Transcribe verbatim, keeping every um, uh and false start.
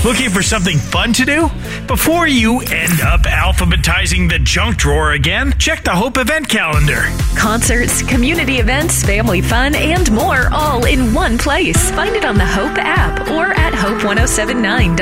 Looking for something fun to do? Before you end up alphabetizing the junk drawer again, check the Hope event calendar. Concerts, community events, family fun, and more all in one place. Find it on the Hope app or at hope ten seventy-nine dot com.